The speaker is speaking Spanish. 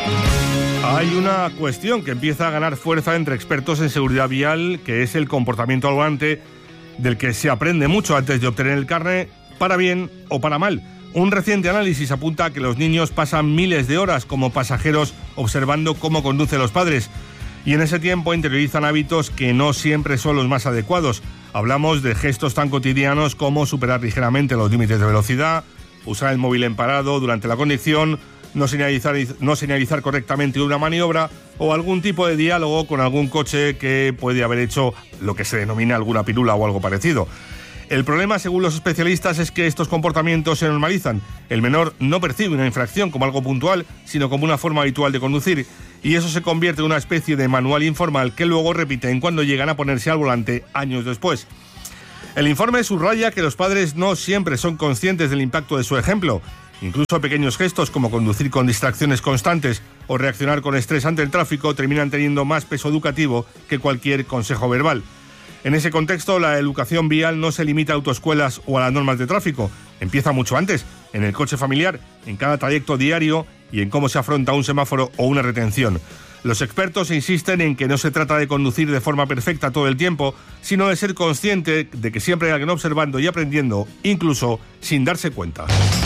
Hay una cuestión que empieza a ganar fuerza entre expertos en seguridad vial, que es el comportamiento al volante, del que se aprende mucho antes de obtener el carné, para bien o para mal. Un reciente análisis apunta a que los niños pasan miles de horas como pasajeros observando cómo conducen los padres, y en ese tiempo interiorizan hábitos que no siempre son los más adecuados. Hablamos de gestos tan cotidianos como superar ligeramente los límites de velocidad, usar el móvil en parado durante la conducción, no señalizar correctamente una maniobra o algún tipo de diálogo con algún coche que puede haber hecho lo que se denomina alguna pirula o algo parecido. El problema, según los especialistas, es que estos comportamientos se normalizan. El menor no percibe una infracción como algo puntual, sino como una forma habitual de conducir, y eso se convierte en una especie de manual informal que luego repiten cuando llegan a ponerse al volante años después. El informe subraya que los padres no siempre son conscientes del impacto de su ejemplo. Incluso pequeños gestos como conducir con distracciones constantes o reaccionar con estrés ante el tráfico terminan teniendo más peso educativo que cualquier consejo verbal. En ese contexto, la educación vial no se limita a autoescuelas o a las normas de tráfico. Empieza mucho antes, en el coche familiar, en cada trayecto diario y en cómo se afronta un semáforo o una retención. Los expertos insisten en que no se trata de conducir de forma perfecta todo el tiempo, sino de ser consciente de que siempre hay alguien observando y aprendiendo, incluso sin darse cuenta.